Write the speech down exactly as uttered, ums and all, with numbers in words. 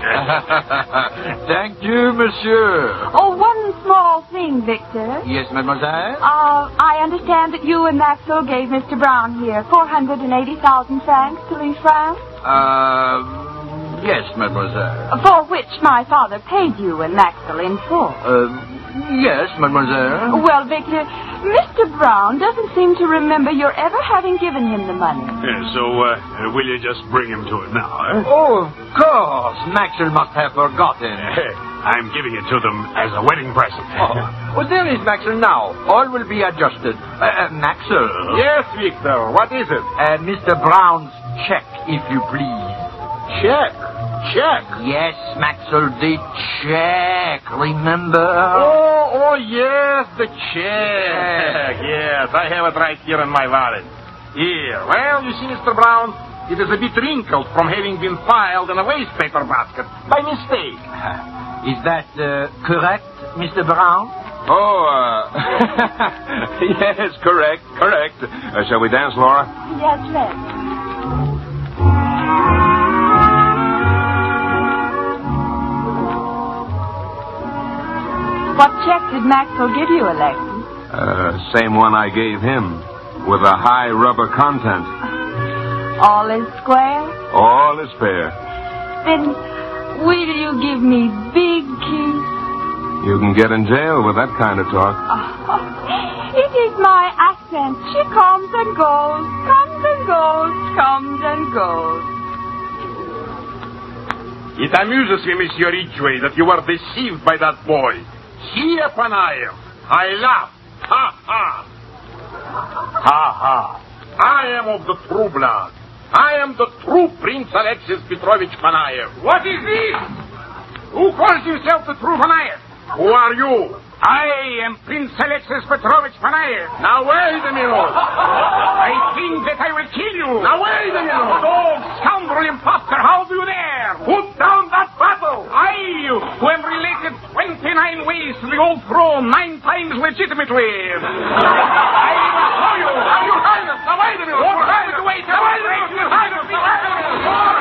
Thank you, monsieur. Oh, one small thing, Victor. Yes, mademoiselle? Uh, I understand that you and Maxwell gave Mister Brown here four hundred eighty thousand francs to leave France? Uh, yes, mademoiselle. For which my father paid you and Maxwell in full. Uh, yes, mademoiselle. Well, Victor, Mister Brown doesn't seem to remember your ever having given him the money. Yeah, so, uh, will you just bring him to it now, eh? Oh, of course. Maxwell must have forgotten. I'm giving it to them as a wedding present. Oh, well, there is Maxwell now. All will be adjusted. Uh, uh, Maxwell. Yes, Victor. What is it? Uh, Mister Brown's check, if you please. Check. Check. Yes, Maxwell, the check. Remember? Oh, oh, yes, the check. Yes, I have it right here in my wallet. Here. Well, you see, Mister Brown, it is a bit wrinkled from having been filed in a wastepaper basket by mistake. Is that uh, correct, Mister Brown? Oh, uh... yes, correct, correct. Uh, shall we dance, Laura? Yes, let's. What check did Maxwell give you, Alexis? Uh, same one I gave him, with a high rubber content. All is square? All is fair. Then will you give me big kiss? You can get in jail with that kind of talk. Oh, it is my accent. She comes and goes, comes and goes, comes and goes. It amuses me, Monsieur Ridgway, that you were deceived by that boy. See upon I am. I laugh. Ha, ha. Ha, ha. I am of the true blood. I am the true Prince Alexis Petrovich Panayev. What is this? Who calls himself the true Panayev? Who are you? I am Prince Alexis Petrovich Panayev. Now wait a minute. I think that I will kill you. Now wait a minute. Dog, scoundrel, imposter, how do you dare? Put down that bottle. I, who am related twenty-nine ways to the old throne, nine times legitimately. I will show you. Now, Your Highness, now wait a minute. Your Highness, wait. Now wait a minute. Your Highness,